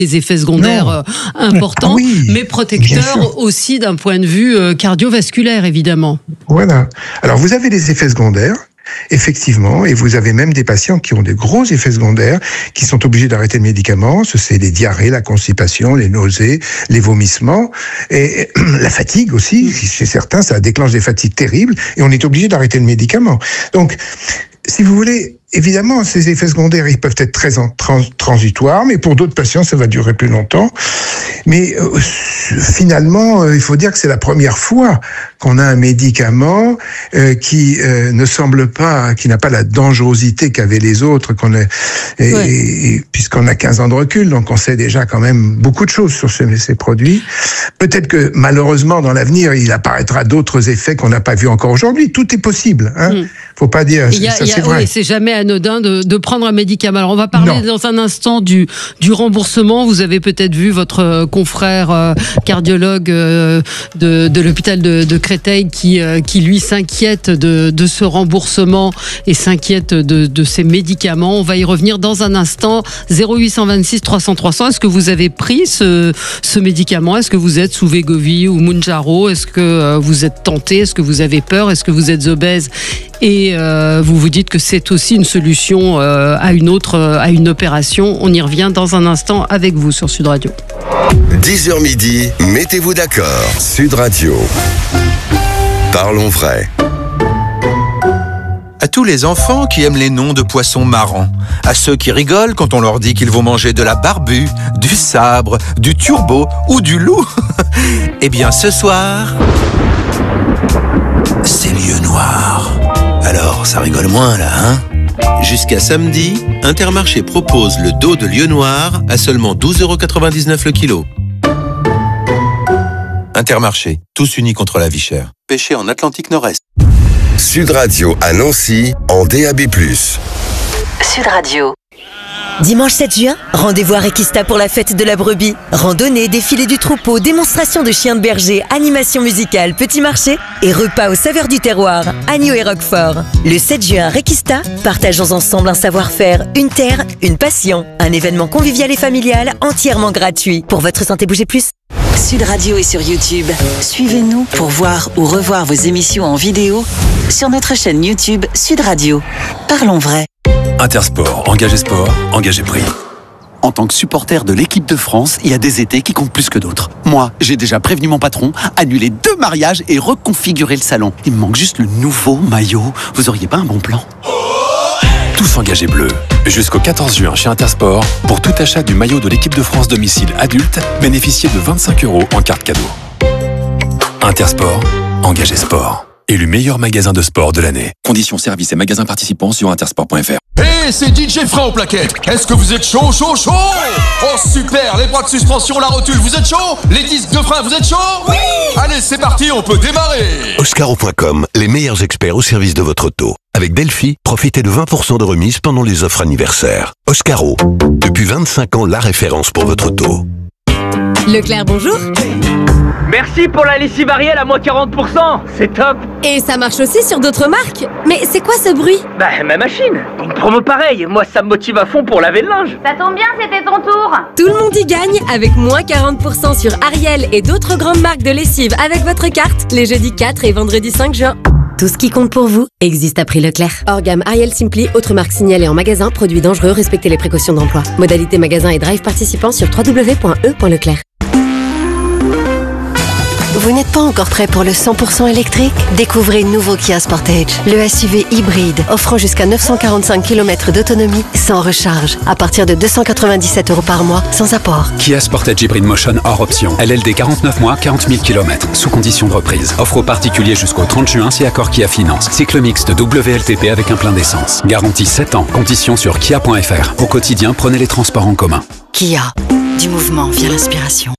des effets secondaires importants, mais protecteurs aussi d'un point de vue cardiovasculaire, évidemment. Voilà. Alors, vous avez des effets secondaires, effectivement, et vous avez même des patients qui ont des gros effets secondaires, qui sont obligés d'arrêter le médicament. C'est les diarrhées, la constipation, les nausées, les vomissements, et la fatigue aussi. Chez certains, ça déclenche des fatigues terribles, et on est obligé d'arrêter le médicament. Donc, si vous voulez, évidemment, ces effets secondaires, ils peuvent être très transitoires, mais pour d'autres patients, ça va durer plus longtemps. Mais finalement, il faut dire que c'est la première fois qu'on a un médicament qui ne semble pas, qui n'a pas la dangerosité qu'avaient les autres, puisqu'on a 15 ans de recul, donc on sait déjà quand même beaucoup de choses sur ces produits. Peut-être que malheureusement, dans l'avenir, il apparaîtra d'autres effets qu'on n'a pas vus encore aujourd'hui. Tout est possible, hein. Faut pas dire, c'est vrai. Oui, c'est jamais anodin de prendre un médicament. Alors, on va parler dans un instant du remboursement. Vous avez peut-être vu votre confrère cardiologue de l'hôpital de Créteil qui lui s'inquiète de ce remboursement et s'inquiète de ces médicaments. On va y revenir dans un instant. 0826 300 300. Est-ce que vous avez pris ce médicament? Est-ce que vous êtes sous Wegovy ou Mounjaro? Est-ce que vous êtes tenté? Est-ce que vous avez peur? Est-ce que vous êtes obèse? Et vous vous dites que c'est aussi une solution à une opération. On y revient dans un instant avec vous sur Sud Radio. 10h midi, mettez-vous d'accord. Sud Radio. Parlons vrai. À tous les enfants qui aiment les noms de poissons marrants, à ceux qui rigolent quand on leur dit qu'ils vont manger de la barbue, du sabre, du turbo ou du loup, eh bien ce soir, c'est lieu noir. Alors, ça rigole moins là, hein? Jusqu'à samedi, Intermarché propose le dos de lieu noir à seulement 12,99€ le kilo. Intermarché, tous unis contre la vie chère. Pêché en Atlantique Nord-Est. Sud Radio à Nancy, en DAB+. Sud Radio. Dimanche 7 juin, rendez-vous à Requista pour la fête de la brebis. Randonnée, défilé du troupeau, démonstration de chiens de berger, animation musicale, petit marché et repas aux saveurs du terroir, agneau et roquefort. Le 7 juin à Requista, partageons ensemble un savoir-faire, une terre, une passion. Un événement convivial et familial entièrement gratuit. Pour votre santé, bougez plus. Sud Radio est sur YouTube. Suivez-nous pour voir ou revoir vos émissions en vidéo sur notre chaîne YouTube Sud Radio. Parlons vrai. Intersport, engagé sport, engagé prix. En tant que supporter de l'équipe de France, il y a des étés qui comptent plus que d'autres. Moi, j'ai déjà prévenu mon patron, annulé 2 mariages et reconfiguré le salon. Il me manque juste le nouveau maillot. Vous auriez pas un bon plan? Tous engagés bleus. Jusqu'au 14 juin chez Intersport, pour tout achat du maillot de l'équipe de France domicile adulte, bénéficiez de 25€ en carte cadeau. Intersport, engagé sport. Élu meilleur magasin de sport de l'année. Conditions, services et magasins participants sur intersport.fr. Hey, c'est DJ Frein au plaquettes. Est-ce que vous êtes chaud? Oh super, les bras de suspension, la rotule, vous êtes chaud? Les disques de frein, vous êtes chaud? Oui. Allez, c'est parti, on peut démarrer. Oscaro.com, les meilleurs experts au service de votre auto. Avec Delphi, profitez de 20% de remise pendant les offres anniversaires. Oscaro, depuis 25 ans, la référence pour votre auto. Leclerc, bonjour. Merci pour la lessive Ariel à moins 40%, c'est top. Et ça marche aussi sur d'autres marques. Mais c'est quoi ce bruit? Bah, ma machine. Une promo pareille, moi ça me motive à fond pour laver le linge. Ça tombe bien, c'était ton tour. Tout le monde y gagne avec moins 40% sur Ariel et d'autres grandes marques de lessive avec votre carte les jeudis 4 et vendredi 5 juin. Tout ce qui compte pour vous existe à prix Leclerc. Hors gamme Ariel Simply, autres marques signalées en magasin, produits dangereux, respectez les précautions d'emploi. Modalité magasin et drive participants sur www.e.leclerc. Vous n'êtes pas encore prêt pour le 100% électrique? Découvrez le nouveau Kia Sportage, le SUV hybride offrant jusqu'à 945 km d'autonomie sans recharge, à partir de 297€ par mois, sans apport. Kia Sportage Hybrid Motion hors option. LLD 49 mois, 40 000 km, sous condition de reprise. Offre aux particuliers jusqu'au 30 juin si accord Kia Finance. Cycle mixte WLTP avec un plein d'essence. Garantie 7 ans. Conditions sur kia.fr. Au quotidien, prenez les transports en commun. Kia, du mouvement via l'inspiration.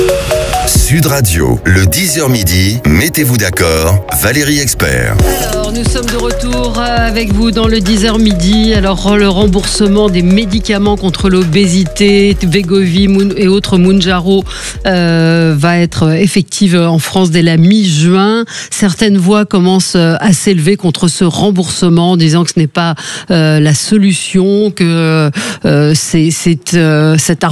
Sud Radio, le 10h midi, mettez-vous d'accord, Valérie Expert. Alors, Nous sommes de retour avec vous dans le 10h midi. Alors, le remboursement des médicaments contre l'obésité, Wegovy et autres Mounjaro va être effective en France dès la mi-juin. Certaines voix commencent à s'élever contre ce remboursement, en disant que ce n'est pas la solution, que cet